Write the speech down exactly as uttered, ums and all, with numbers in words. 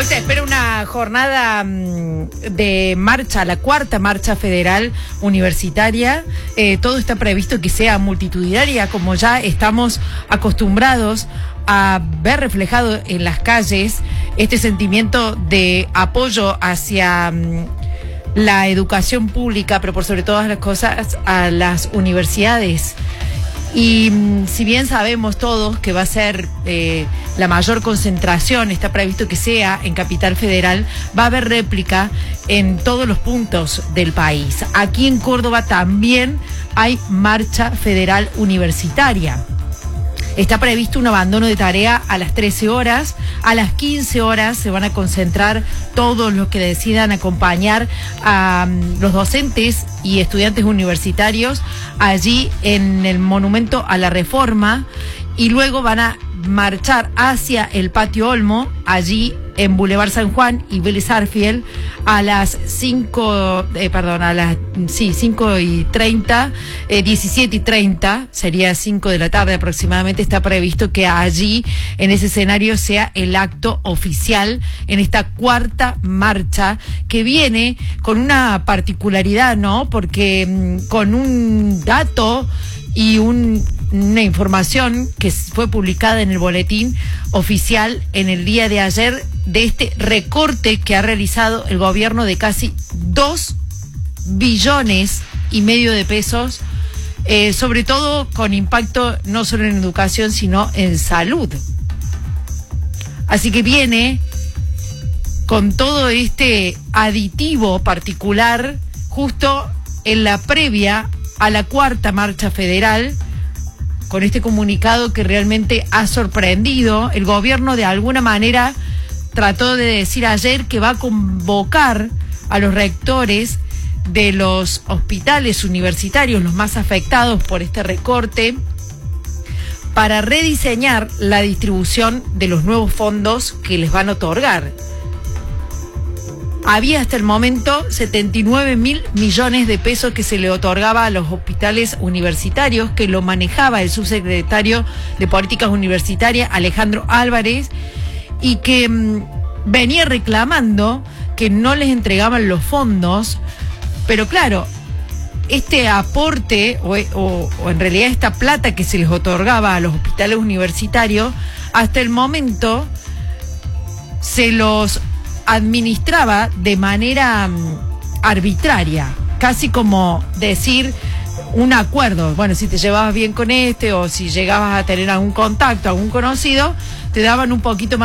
Hoy se espera una jornada de marcha, la cuarta marcha federal universitaria. Eh, todo está previsto que sea multitudinaria, como ya estamos acostumbrados a ver reflejado en las calles este sentimiento de apoyo hacia um, la educación pública, pero por sobre todas las cosas a las universidades. Y um, si bien sabemos todos que va a ser eh, la mayor concentración, está previsto que sea en Capital Federal, va a haber réplica en todos los puntos del país. Aquí en Córdoba también hay marcha federal universitaria. Está previsto un abandono de tarea a las trece horas. A las quince horas se van a concentrar todos los que decidan acompañar a um, los docentes y estudiantes universitarios allí en el Monumento a la Reforma, y luego van a marchar hacia el Patio Olmo, allí en Boulevard San Juan y Vélez Arfiel, a las cinco, eh, perdón, a las sí, cinco y treinta, eh, diecisiete y treinta, sería cinco de la tarde aproximadamente. Está previsto que allí, en ese escenario, sea el acto oficial en esta cuarta marcha, que viene con una particularidad, ¿no? Porque mmm, con un dato y un una información que fue publicada en el boletín oficial en el día de ayer de este recorte que ha realizado el gobierno de casi dos billones y medio de pesos, eh, sobre todo con impacto no solo en educación, sino en salud. Así que viene con todo este aditivo particular justo en la previa a la cuarta marcha federal, con este comunicado que realmente ha sorprendido. El gobierno de alguna manera trató de decir ayer que va a convocar a los rectores de los hospitales universitarios, los más afectados por este recorte, para rediseñar la distribución de los nuevos fondos que les van a otorgar. Había hasta el momento setenta y nueve mil millones de pesos que se le otorgaba a los hospitales universitarios, que lo manejaba el subsecretario de Políticas Universitarias, Alejandro Álvarez, y que mmm, venía reclamando que no les entregaban los fondos. Pero claro, este aporte, o, o, o en realidad esta plata que se les otorgaba a los hospitales universitarios, hasta el momento se los administraba de manera um, arbitraria, casi como decir un acuerdo. Bueno, si te llevabas bien con este, o si llegabas a tener algún contacto, algún conocido, te daban un poquito más